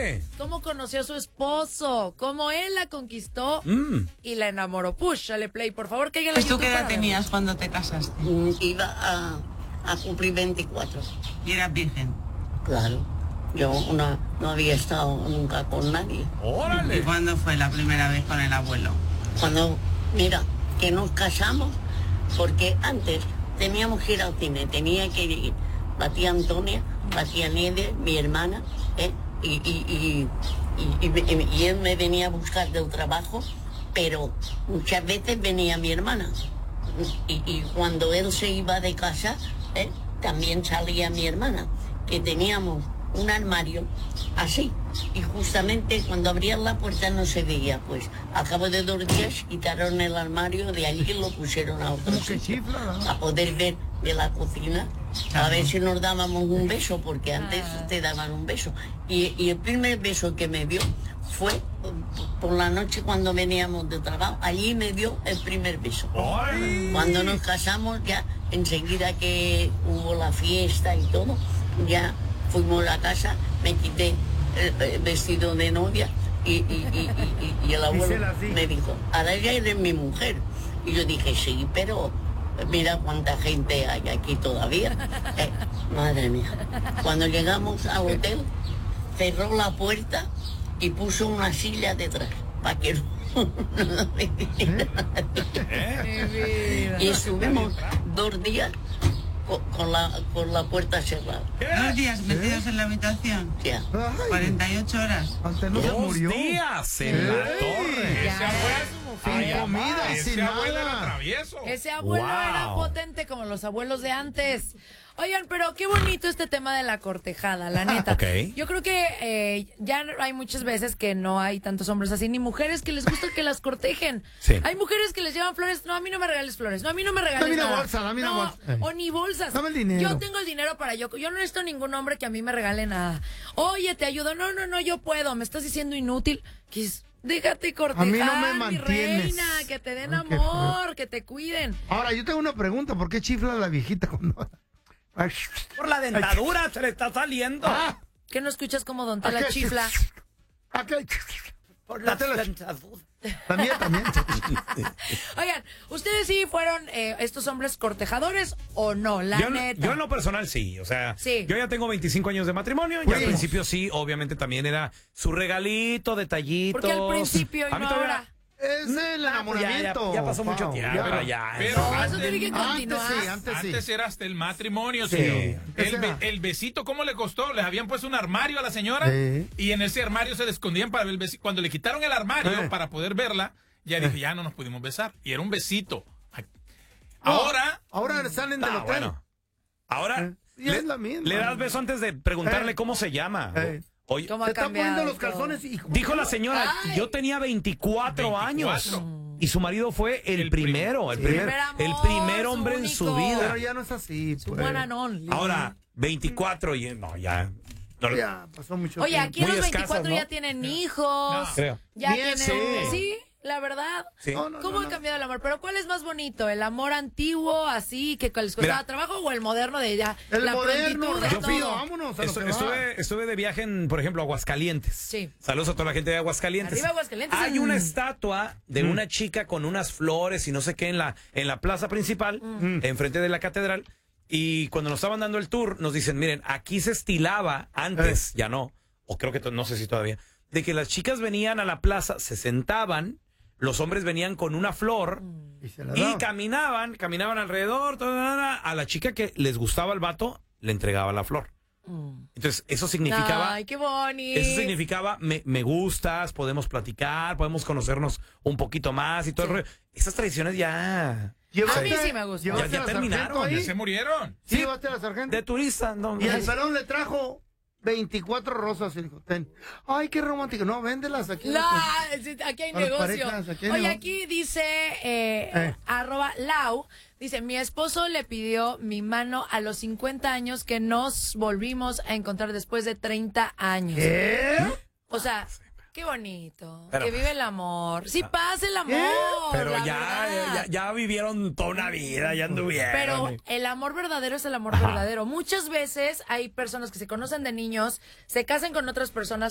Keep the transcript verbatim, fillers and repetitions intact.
¡Órale! Cómo conoció a su esposo, cómo él la conquistó Mm. y la enamoró. Push, dale play, por favor, que ella la Pues tú qué edad tenías cuando te casaste. Iba a, a cumplir veinticuatro. Y eras virgen. Claro. Yo no, no había estado nunca con nadie. ¿Y ¡Órale! cuándo fue la primera vez con el abuelo? Cuando, mira, que nos casamos, porque antes teníamos que ir al cine, tenía que ir la tía Antonia, la tía Nieves, mi hermana, ¿eh? y, y, y, y, y, y él me venía a buscar del trabajo, pero muchas veces venía mi hermana. Y, y cuando él se iba de casa, ¿eh? también salía mi hermana, que teníamos un armario así, y justamente cuando abrían la puerta no se veía, pues al cabo de dos días quitaron el armario de allí y lo pusieron a otro sitio, a poder ver de la cocina, a ver si nos dábamos un beso, porque antes te daban un beso, y, y el primer beso que me dio fue por la noche cuando veníamos de trabajo, allí me dio el primer beso. ¡Ay! Cuando nos casamos, ya enseguida que hubo la fiesta y todo, ya fuimos a casa, me quité el, el vestido de novia y, y, y, y, y el abuelo me dijo, ahora ya eres mi mujer. Y yo dije, sí, pero mira cuánta gente hay aquí todavía. Eh, madre mía. Cuando llegamos al hotel, cerró la puerta y puso una silla detrás para que no me viera nadie. Y estuvimos dos días con, con, la, con la puerta cerrada. ¿Dos días metidos en la habitación? Ya. cuarenta y ocho horas. Antes no se ¡Dos murió. días en la torre! Ya era su mujer. Sin comida y Ese sin abuelo era nada. travieso. Ese abuelo Wow. era potente como los abuelos de antes. Oigan, pero qué bonito este tema de la cortejada, la neta. Ok. Yo creo que eh, ya hay muchas veces que no hay tantos hombres así, ni mujeres que les gusta que las cortejen. Sí. Hay mujeres que les llevan flores. No, a mí no me regales flores. No, a mí no me regales Dame una nada. bolsa, dame una No, bolsa. Eh. o ni bolsas. Dame el dinero. Yo tengo el dinero para yo. Yo no necesito ningún hombre que a mí me regale nada. Oye, te ayudo. No, no, no, yo puedo. Me estás diciendo inútil. ¿Qué es? Déjate cortejar, A mí no me mi mantienes. reina, que te den Ay, qué amor, que te cuiden. Ahora, yo tengo una pregunta. ¿Por qué chifla la viejita cuando... Ay, Por la dentadura se le está saliendo. ah, ¿Qué no escuchas como Don Tela ¿a qué? chifla? ¿A qué? Por la dentadura. La mía también. Oigan, ¿ustedes sí fueron eh, estos hombres cortejadores o no? La Yo, en- neta. yo en lo personal sí, o sea, Sí. yo ya tengo veinticinco años de matrimonio y Pues al sí. principio sí, obviamente también era su regalito, detallitos. Porque al principio y A mí no todavía- ahora. Es el enamoramiento. Ya, ya, ya pasó mucho Pau, tiempo, ya. pero ya. Pero No, eso antes, tiene que Antes continuar. sí, antes sí. antes era hasta el matrimonio, Sí. señor. Antes El, be- era. el besito, ¿cómo le costó? Les habían puesto un armario a la señora Sí. y en ese armario se le escondían para ver el besito. Cuando le quitaron el armario Eh. para poder verla, ya dije, ya no nos pudimos besar. Y era un besito. No, Ahora, Ahora salen del Ah, hotel. bueno. Ahora, Eh, ya le, es la misma. le das beso antes de preguntarle Eh. cómo se llama. Eh. Oye, ¿Cómo Se ha está cambiado poniendo los todo? calzones y... dijo la señora, Ay. yo tenía veinticuatro, años. veinticuatro. Y su marido fue el, El prim- primero, el Sí. primer, Primer amor, el primer su hombre en su único. vida. Pero ya no es así. Su pues. one and only. Ahora, veinticuatro y no, ya. No, Ya pasó mucho Oye, tiempo. aquí en Muy los escasas, veinticuatro ¿no? ya tienen hijos. Creo. Ya Bien, tienen. sí. Sí, la verdad. Sí. No, no, ¿Cómo no, ha no. cambiado el amor? Pero ¿cuál es más bonito? ¿El amor antiguo, así, que les costaba Mira. trabajo, o el moderno de ya? El la moderno, prontitud de rápido, todo? vámonos a lo Estu- que va. estuve, estuve de viaje en, por ejemplo, Aguascalientes. Sí. Saludos a toda la gente de Aguascalientes. Arriba Aguascalientes. Hay Mm. una estatua de una chica con unas flores y no sé qué en la, en la plaza principal, Mm. enfrente de la catedral. Y cuando nos estaban dando el tour, nos dicen, miren, aquí se estilaba antes, ya no, o creo que to- no sé si todavía, de que las chicas venían a la plaza, se sentaban, los hombres venían con una flor Y se la y daban. caminaban, caminaban alrededor, toda, toda, toda, a la chica que les gustaba el vato, le entregaba la flor. Entonces, eso significaba... Ay, qué bonito. Eso significaba, me, me gustas, podemos platicar, podemos conocernos un poquito más y todo el rollo. Esas tradiciones ya... ¿Llevaste- A mí sí me gusta. ¿Llevaste Ya- ya a la terminaron, sargento ahí? ya se murieron. Sí, llevaste a la sargento. De turista, no. Y el pelón le trajo veinticuatro rosas y dijo, ten. Ay, qué romántico. No, véndelas aquí. No, sí, aquí hay A las negocio. parejas, aquí hay Oye, negocio. aquí dice eh, Eh. arroba Lau, dice, mi esposo le pidió mi mano a los cincuenta años que nos volvimos a encontrar después de treinta años. ¿Qué? O sea, qué bonito, Pero- que vive el amor. Sí pasa el amor. Pero la ya, verdad. ya, ya vivieron toda una vida, ya anduvieron. Pero el amor verdadero es el amor verdadero. Muchas veces hay personas que se conocen de niños, se casan con otras personas